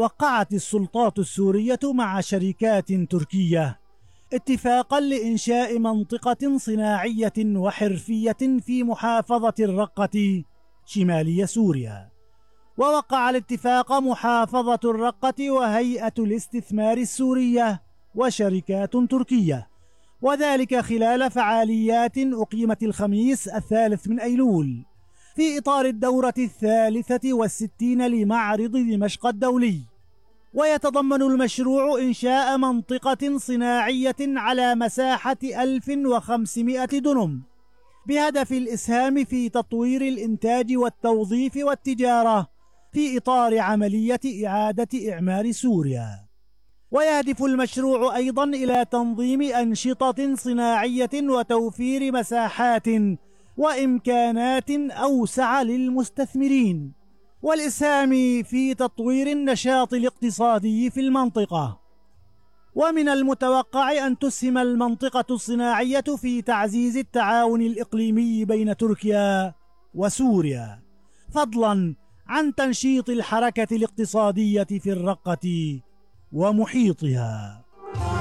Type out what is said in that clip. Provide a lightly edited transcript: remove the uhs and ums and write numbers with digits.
وقعت السلطات السورية مع شركات تركية اتفاقا لإنشاء منطقة صناعية وحرفية في محافظة الرقة شمالي سوريا. ووقع الاتفاق محافظة الرقة وهيئة الاستثمار السورية وشركات تركية، وذلك خلال فعاليات أقيمت الخميس 3 أيلول في إطار الدورة 63 لمعرض دمشق الدولي. ويتضمن المشروع إنشاء منطقة صناعية على مساحة 1500 دنم بهدف الإسهام في تطوير الإنتاج والتوظيف والتجارة في إطار عملية إعادة إعمار سوريا. ويهدف المشروع أيضا إلى تنظيم أنشطة صناعية وتوفير مساحات وإمكانات أوسع للمستثمرين والإسهام في تطوير النشاط الاقتصادي في المنطقة. ومن المتوقع أن تسهم المنطقة الصناعية في تعزيز التعاون الإقليمي بين تركيا وسوريا، فضلا عن تنشيط الحركة الاقتصادية في الرقة ومحيطها.